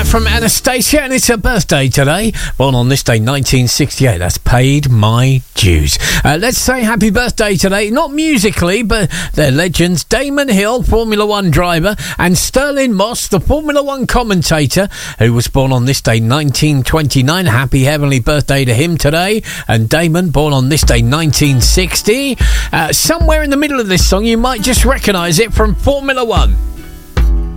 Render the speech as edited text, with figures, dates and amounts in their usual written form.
from Anastasia, and it's her birthday today. Born on this day, 1968. That's paid my dues. Let's say happy birthday today, not musically, but they're legends. Damon Hill, Formula One driver, and Stirling Moss, the Formula One commentator, who was born on this day, 1929. Happy heavenly birthday to him today. And Damon, born on this day, 1960. Somewhere in the middle of this song, you might just recognise it from Formula One.